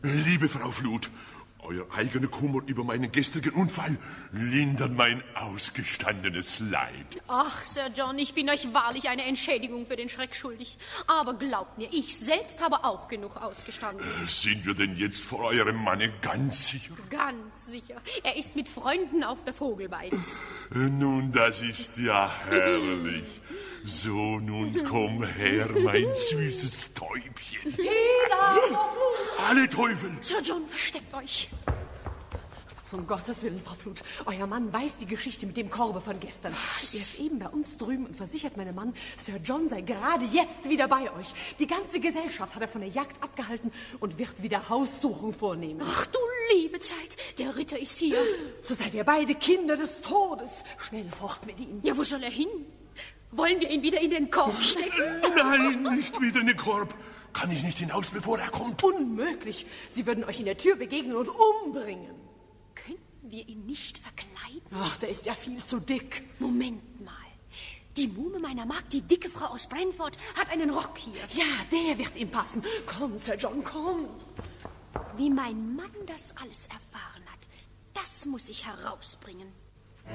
Liebe Frau Flood, euer eigener Kummer über meinen gestrigen Unfall lindert mein ausgestandenes Leid. Ach, Sir John, ich bin euch wahrlich eine Entschädigung für den Schreck schuldig. Aber glaubt mir, ich selbst habe auch genug ausgestanden. Sind wir denn jetzt vor eurem Manne ganz sicher? Ganz sicher. Er ist mit Freunden auf der Vogelweide. Nun, das ist ja herrlich. So, nun komm her, mein süßes Täubchen. Alle Teufel! Sir John, versteckt euch. Um Gottes Willen, Frau Flood, euer Mann weiß die Geschichte mit dem Korbe von gestern. Was? Er ist eben bei uns drüben und versichert meinem Mann, Sir John sei gerade jetzt wieder bei euch. Die ganze Gesellschaft hat er von der Jagd abgehalten und wird wieder Haussuchung vornehmen. Ach du liebe Zeit, der Ritter ist hier. So seid ihr beide Kinder des Todes. Schnell fort mit ihm. Ja, wo soll er hin? Wollen wir ihn wieder in den Korb stecken? Nein, nicht wieder in den Korb. Kann ich nicht hinaus, bevor er kommt? Unmöglich. Sie würden euch in der Tür begegnen und umbringen. Könnten wir ihn nicht verkleiden? Ach, der ist ja viel zu dick. Moment mal. Die Muhme meiner Magd, die dicke Frau aus Brentford, hat einen Rock hier. Ja, der wird ihm passen. Komm, Sir John, komm. Wie mein Mann das alles erfahren hat, das muss ich herausbringen.